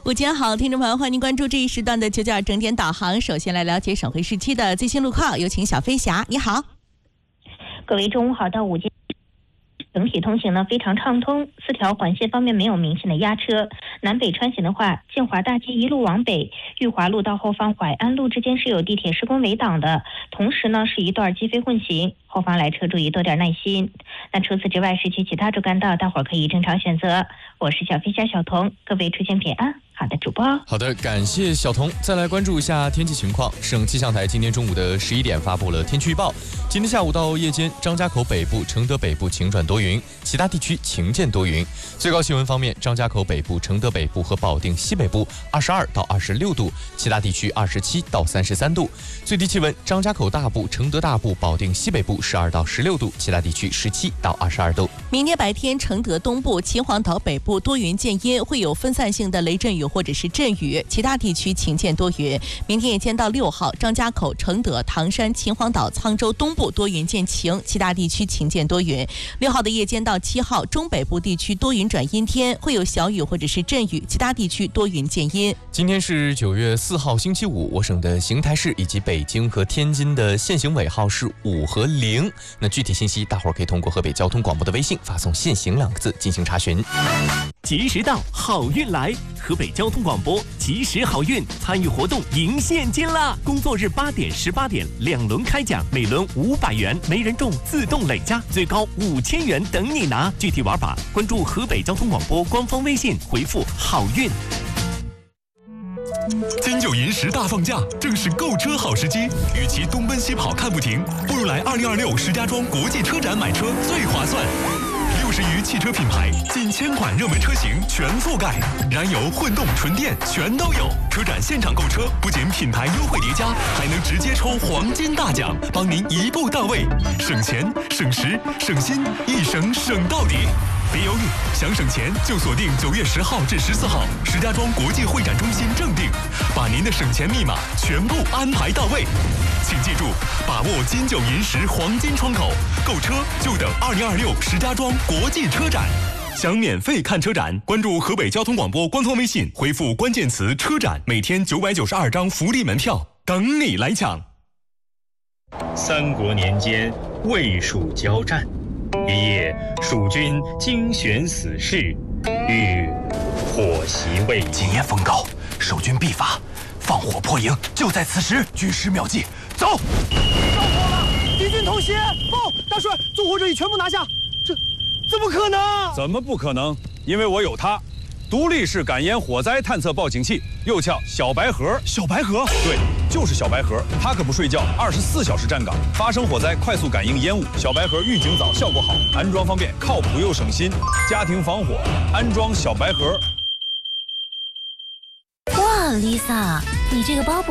午间好，听众朋友，欢迎关注这一时段的992整点导航。首先来了解省会市区的最新路况，有请小飞侠。你好， 各位中午好。到午间整体通行呢非常畅通，4条环线方面没有明显的压车。南北穿行的话，建华大街一路往北，裕华路到后方淮安路之间是有地铁施工围挡的，同时呢是一段机飞混行，后方来车注意多点耐心。那除此之外，市区其他主干道大伙儿可以正常选择。我是小飞侠小童，各位出行平安。好的，主播。 好的，感谢小童。再来关注一下天气情况。省气象台今天中午的11点发布了天气预报。今天下午到夜间，张家口北部、承德北部晴转多云，其他地区晴间多云。最高气温方面，张家口北部、承德北部和保定西北部22到26度，其他地区27到33度。最低气温，张家口大部、承德大部、保定西北部12到16度，其他地区17到22度。 明天白天，承德东部、秦皇岛北部多云见阴，会有分散性的雷阵雨或者是阵雨，其他地区晴间多云。明天夜间到6号，张家口、承德、唐山、秦皇岛、沧州东部多云见晴，其他地区晴间多云。6号的夜间到7号，中北部地区多云转阴天，会有小雨或者是阵雨，其他地区多云见阴。 今天是9月4号星期五，我省的邢台市以及北京和天津的限行尾号是5和0。那具体信息，大伙儿可以通过河北交通广播的微信发送"限行"2个字进行查询。 及时到，好运来！河北交通广播及时好运参与活动赢现金啦！工作日8点、18点2轮开奖，每轮500元，没人中自动累加，最高5000元等你拿。具体玩法关注河北交通广播官方微信，回复"好运"。 金九银十大放假，正是购车好时机。与其东奔西跑看不停，不如来2026石家庄国际车展买车最划算。60余汽车品牌，近1000款热门车型全覆盖，燃油、混动、纯电全都有。车展现场购车，不仅品牌优惠叠加，还能直接抽黄金大奖，帮您一步到位，省钱、省时、省心，一省省到底。别犹豫，想省钱就锁定9月10号至14号石家庄国际会展中心正定，把您的省钱密码全部安排到位。请记住，把握金九银十黄金窗口，购车就等2026石家庄国际车展。想免费看车展，关注河北交通广播官方微信，回复关键词"车展"，每天992张福利门票等你来抢。 三国年间，魏蜀交战，一夜，蜀军精选死士，欲火袭魏。 今夜风高，守军必发，放火破营，就在此时。军师妙计，走！ 着火了，敌军偷袭！报，大帅，纵火者已全部拿下。这怎么可能？ 怎么不可能？因为我有它，独立式感烟火灾探测报警器，又叫小白盒。 小白盒？ 对，就是小白盒，它可不睡觉，24小时站岗，发生火灾快速感应烟雾。小白盒预警早，效果好，安装方便，靠谱又省心。家庭防火，安装小白盒。 哇 ，Lisa，你这个包